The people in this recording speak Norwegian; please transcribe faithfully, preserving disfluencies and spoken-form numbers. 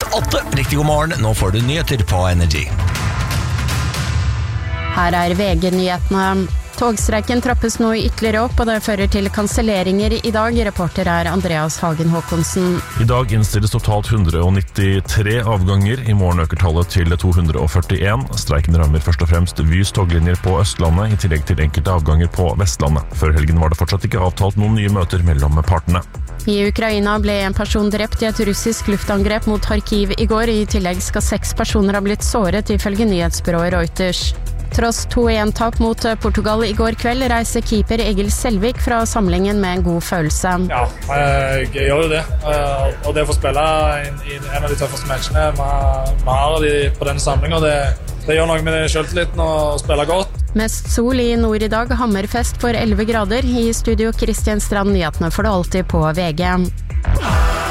åtte. Riktig god morgen, nå får du nyheter på Energy. Her er V G-nyhetene. Togstreiken trappes nå ytterligere opp, og det fører til kanselleringer i dag. Reporter er Andreas Hagen Håkonsen. I dag innstilles totalt one hundred ninety-three avganger. I morgen øker tallet til two hundred forty-one. Streiken rammer først og fremst Vys toglinjer på Østlandet, i tillegg til enkelte avganger på Vestlandet. Før helgen var det fortsatt ikke avtalt noen nye møter mellom partene. I Ukraina ble en person drept i et russisk luftangrep mot Kharkiv i går. I tillegg skal seks personer ha blitt såret, ifølge nyhetsbyrået Reuters. Tross to one tap mot Portugal i går kveld, reiser keeper Egil Selvik fra samlingen med en god følelse. Ja, jeg gjør jo det. Og det å få spille i en av de tøffeste matchene vi har på denne samlingen, det, det gjør noe med selvtilliten og spille godt. Mest sol i nord i dag, Hammerfest for elleve grader. I studio Kristian Strand, nyhetene får du alltid på V G.